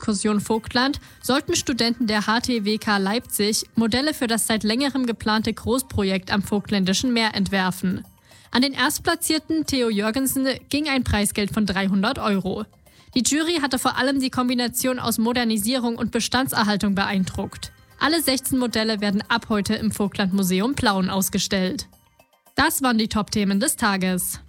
Exkursion Vogtland sollten Studenten der HTWK Leipzig Modelle für das seit längerem geplante Großprojekt am Vogtländischen Meer entwerfen. An den Erstplatzierten Theo Jürgensen ging ein Preisgeld von 300 €. Die Jury hatte vor allem die Kombination aus Modernisierung und Bestandserhaltung beeindruckt. Alle 16 Modelle werden ab heute im Vogtlandmuseum Plauen ausgestellt. Das waren die Top-Themen des Tages.